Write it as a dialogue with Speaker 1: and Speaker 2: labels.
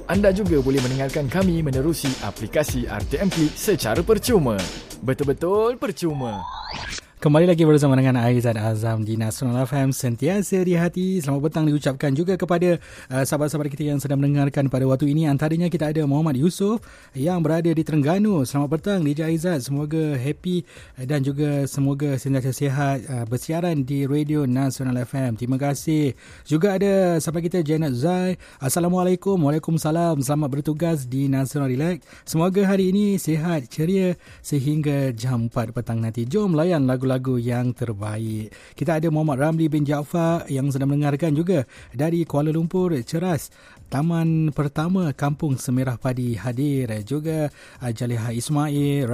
Speaker 1: Anda juga boleh mendengarkan kami menerusi aplikasi RTM Klik secara percuma. Betul-betul percuma.
Speaker 2: Kembali lagi bersama dengan Aizat Azam di Nasional FM, sentiasa di hati. Selamat petang diucapkan juga kepada sahabat-sahabat kita yang sedang mendengarkan pada waktu ini. Antaranya kita ada Muhammad Yusof yang berada di Terengganu. Selamat petang DJ Aizat, semoga happy dan juga semoga sentiasa sihat bersiaran di Radio Nasional FM. Terima kasih. Juga ada sahabat kita Janet Zai. Assalamualaikum. Waalaikumsalam. Selamat bertugas di Nasional Relax. Semoga hari ini sihat, ceria sehingga jam 4 petang nanti. Jom layan lagu-lagu yang terbaik. Kita ada Muhammad Ramli bin Jaafar yang sedang mendengarkan juga dari Kuala Lumpur. Ceras, Taman Pertama Kampung Semerah Padi hadir. Juga Jalihah Ismail,